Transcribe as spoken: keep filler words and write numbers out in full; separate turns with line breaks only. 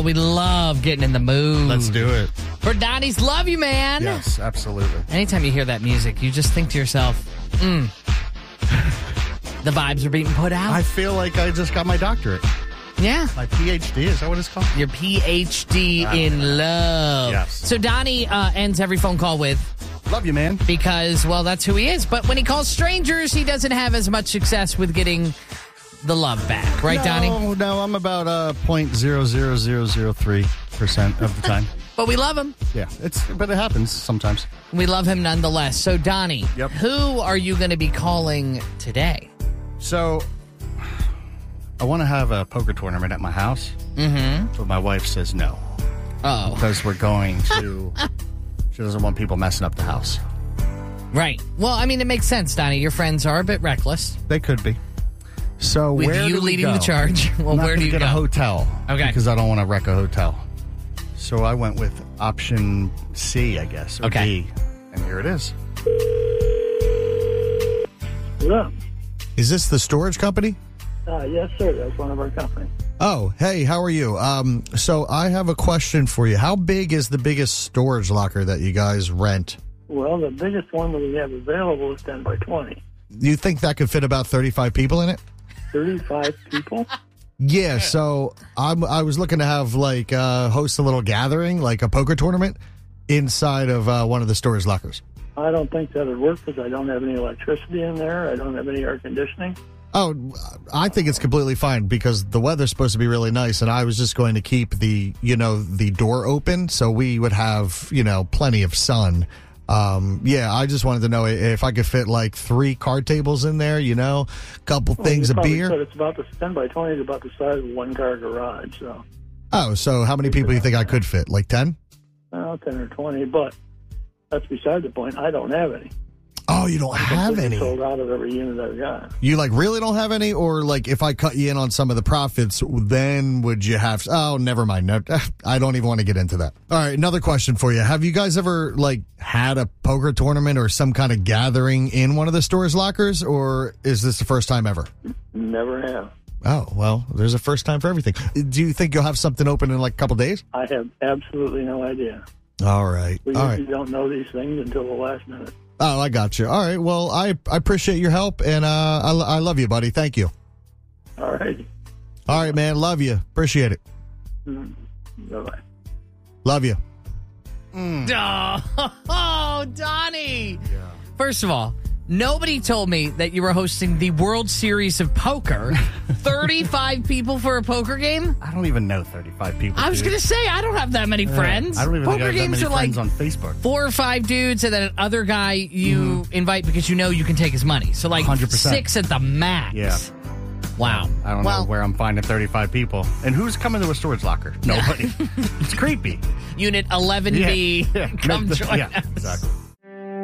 We love getting in the mood.
Let's do it.
For Donnie's Love You, Man.
Yes, absolutely.
Anytime you hear that music, you just think to yourself, mm, the vibes are being put out.
I feel like I just got my doctorate.
Yeah.
My P H D, is that what it's called?
Your P H D uh, in love.
Yes.
So Donnie uh, ends every phone call with,
love you, man.
Because, well, that's who he is. But when he calls strangers, he doesn't have as much success with getting the love back. Right,
no,
Donnie?
No, no, I'm about uh, zero point zero zero zero zero three percent of the time.
But we love him.
Yeah, it's but it happens sometimes.
We love him nonetheless. So, Donnie,
yep.
who are you going to be calling today?
So, I want to have a poker tournament at my house,
mm-hmm.
but my wife says no.
Oh.
Because we're going to... She doesn't want people messing up the house.
Right. Well, I mean, it makes sense, Donnie. Your friends are a bit reckless.
They could be. So
With
where
you
do we
leading
go?
the charge. Well,
I'm not
where do you
get
go?
a hotel.
Okay.
Because I don't want to wreck a hotel. So I went with option C, I guess, or
okay.
D. And here it is.
Hello.
Is this the storage company?
Uh, yes, sir. That's one of our companies.
Oh, hey, how are you? Um, so I have a question for you. How big is the biggest storage locker that you guys rent?
Well, the biggest one that we have available is ten by twenty.
You think that could fit about thirty-five people in it?
thirty-five people?
Yeah, so I'm, I was looking to have, like, uh, host a little gathering, like a poker tournament, inside of uh, one of the storage lockers.
I don't think that would work because I don't have any electricity in there. I don't have any air conditioning.
Oh, I think it's completely fine because the weather's supposed to be really nice, and I was just going to keep the, you know, the door open so we would have, you know, plenty of sun. Um, yeah, I just wanted to know if I could fit like three card tables in there, you know, a couple
well,
things of beer.
Said it's about the ten by twenty is about the size of a one car garage. So.
Oh, so how many people do you think I could fit? Like ten?
Well, ten or twenty, but that's beside the point. I don't have any.
Oh, you don't have any?
Sold out of every unit I've got.
You like really don't have any, or like if I cut you in on some of the profits, then would you have? Oh, never mind. No, I don't even want to get into that. All right, another question for you: have you guys ever like had a poker tournament or some kind of gathering in one of the storage lockers, or is this the first time ever?
Never have.
Oh well, there's a first time for everything. Do you think you'll have something open in like a couple days?
I have absolutely no idea.
All right.
We
All
usually
right.
don't know these things until the last minute.
Oh, I got you. All right. Well, I, I appreciate your help, and uh, I, I love you, buddy. Thank you.
All right.
All right, man. Love you. Appreciate it.
Mm-hmm. Bye-bye.
Love you.
Mm. Oh, oh, Donnie. Yeah. First of all, nobody told me that you were hosting the World Series of Poker. thirty-five people for a poker game?
I don't even know thirty-five people.
I was going to say, I don't have that many friends.
I don't even
poker
think I have
games
that many
are
friends
like
on Facebook.
Four or five dudes and then another guy you mm-hmm. invite because you know you can take his money. So like one hundred percent. Six at the max.
Yeah.
Wow.
I don't
well,
know where I'm finding thirty-five people. And who's coming to a storage locker? Nobody. It's creepy.
Unit eleven B.
Yeah. Yeah.
Come join
yeah,
us.
Exactly.